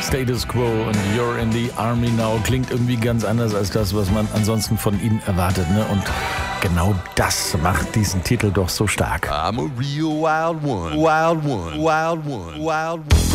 Status Quo und You're in the Army Now klingt irgendwie ganz anders als das, was man ansonsten von ihnen erwartet, ne? Und genau das macht diesen Titel doch so stark. I'm a real wild one, wild one, wild one, wild one.